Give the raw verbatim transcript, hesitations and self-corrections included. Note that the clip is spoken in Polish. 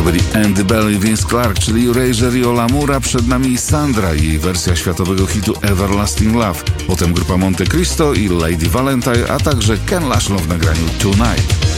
byli Andy Bell i Vince Clarke, czyli Erasure i Ola Mura, przed nami Sandra i jej wersja światowego hitu Everlasting Love, potem grupa Monte Cristo i Lady Valentine, a także Ken Laszlo w nagraniu Tonight.